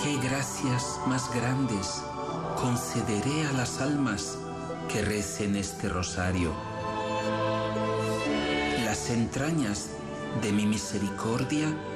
¿Qué gracias más grandes concederé a las almas que recen este rosario? Las entrañas de mi misericordia